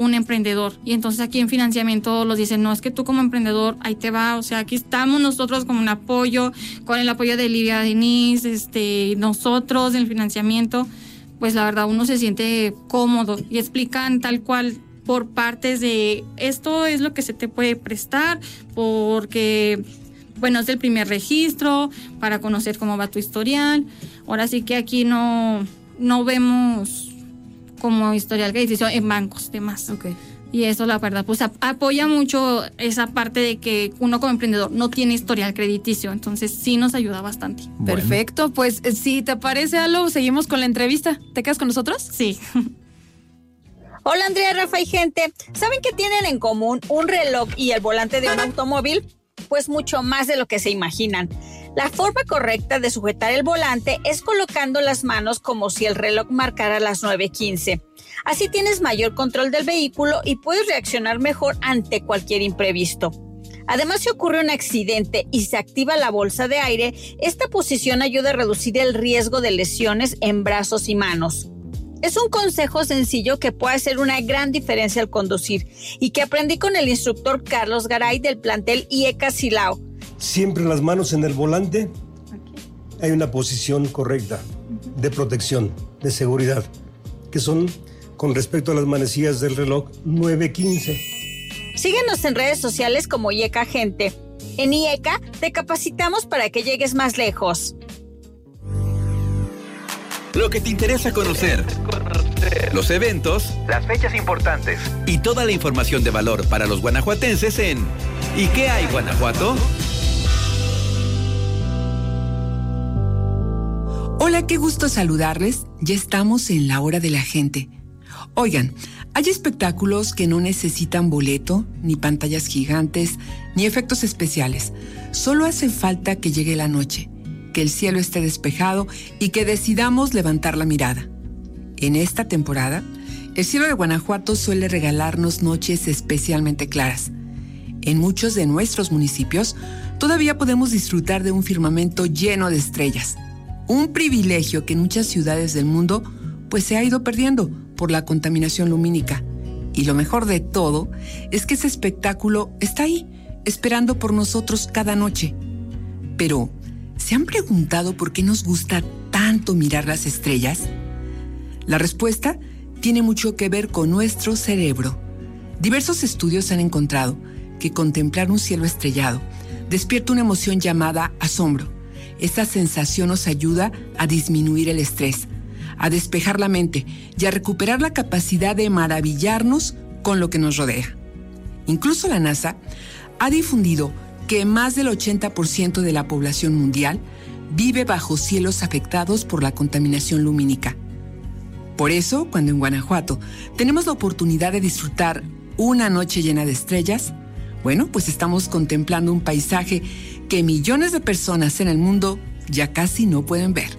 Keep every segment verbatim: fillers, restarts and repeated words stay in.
un emprendedor. Y entonces aquí en financiamiento los dicen, no, es que tú como emprendedor, ahí te va, o sea, aquí estamos nosotros como un apoyo, con el apoyo de Livia Denise, este, nosotros en el financiamiento, pues la verdad uno se siente cómodo y explican tal cual por partes de esto es lo que se te puede prestar, porque, bueno, es el primer registro para conocer cómo va tu historial. Ahora sí que aquí no, no vemos como historial crediticio en bancos, demás. Okay. Y eso, la verdad, pues ap- apoya mucho esa parte de que uno como emprendedor no tiene historial crediticio. Entonces, sí nos ayuda bastante. Bueno. Perfecto. Pues, si te parece, Alo, seguimos con la entrevista. ¿Te quedas con nosotros? Sí. Hola, Andrea, Rafa y gente. ¿Saben qué tienen en común un reloj y el volante de un automóvil? Pues mucho más de lo que se imaginan. La forma correcta de sujetar el volante es colocando las manos como si el reloj marcara las nueve quince. Así tienes mayor control del vehículo y puedes reaccionar mejor ante cualquier imprevisto. Además, si ocurre un accidente y se activa la bolsa de aire, esta posición ayuda a reducir el riesgo de lesiones en brazos y manos. Es un consejo sencillo que puede hacer una gran diferencia al conducir y que aprendí con el instructor Carlos Garay del plantel I E C A Silao. Siempre las manos en el volante. Hay una posición correcta de protección, de seguridad, que son con respecto a las manecillas del reloj nueve quince. Síguenos en redes sociales como I E C A Gente. En I E C A te capacitamos para que llegues más lejos. Lo que te interesa conocer, los eventos, las fechas importantes y toda la información de valor para los guanajuatenses en ¿Y qué hay, Guanajuato? Hola, qué gusto saludarles. Ya estamos en la hora de la gente. Oigan, hay espectáculos que no necesitan boleto, ni pantallas gigantes, ni efectos especiales. Solo hace falta que llegue la noche, que el cielo esté despejado y que decidamos levantar la mirada. En esta temporada, el cielo de Guanajuato suele regalarnos noches especialmente claras. En muchos de nuestros municipios, todavía podemos disfrutar de un firmamento lleno de estrellas. Un privilegio que en muchas ciudades del mundo pues se ha ido perdiendo por la contaminación lumínica. Y lo mejor de todo es que ese espectáculo está ahí, esperando por nosotros cada noche. Pero, ¿se han preguntado por qué nos gusta tanto mirar las estrellas? La respuesta tiene mucho que ver con nuestro cerebro. Diversos estudios han encontrado que contemplar un cielo estrellado despierta una emoción llamada asombro. Esta sensación nos ayuda a disminuir el estrés, a despejar la mente y a recuperar la capacidad de maravillarnos con lo que nos rodea. Incluso la NASA ha difundido que más del ochenta por ciento de la población mundial vive bajo cielos afectados por la contaminación lumínica. Por eso, cuando en Guanajuato tenemos la oportunidad de disfrutar una noche llena de estrellas, bueno, pues estamos contemplando un paisaje que millones de personas en el mundo ya casi no pueden ver.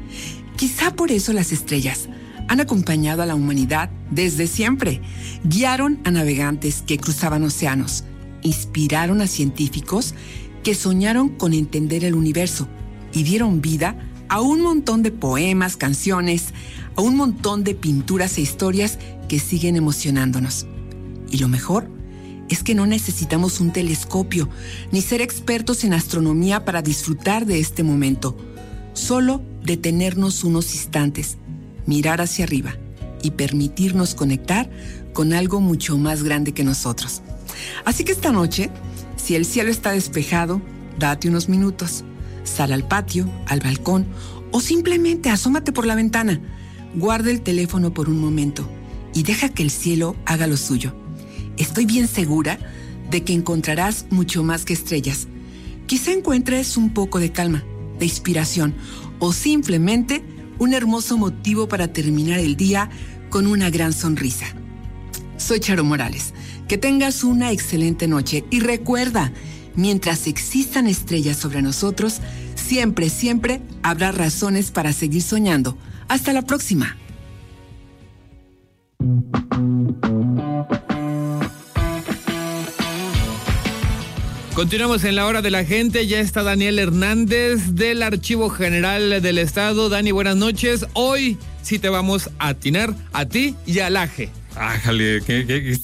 Quizá por eso las estrellas han acompañado a la humanidad desde siempre. Guiaron a navegantes que cruzaban océanos, inspiraron a científicos que soñaron con entender el universo y dieron vida a un montón de poemas, canciones, a un montón de pinturas e historias que siguen emocionándonos. Y lo mejor es que no necesitamos un telescopio ni ser expertos en astronomía para disfrutar de este momento. Solo detenernos unos instantes, mirar hacia arriba y permitirnos conectar con algo mucho más grande que nosotros. Así que esta noche, si el cielo está despejado, date unos minutos. Sal al patio, al balcón o simplemente asómate por la ventana. Guarda el teléfono por un momento y deja que el cielo haga lo suyo. Estoy bien segura de que encontrarás mucho más que estrellas. Quizá encuentres un poco de calma, de inspiración o simplemente un hermoso motivo para terminar el día con una gran sonrisa. Soy Charo Morales. Que tengas una excelente noche y recuerda, mientras existan estrellas sobre nosotros, siempre, siempre habrá razones para seguir soñando. Hasta la próxima. Continuamos en la hora de la gente. Ya está Daniel Hernández del Archivo General del Estado. Dani, buenas noches. Hoy sí te vamos a atinar a ti y al A G E. Ájale, ¿qué, qué,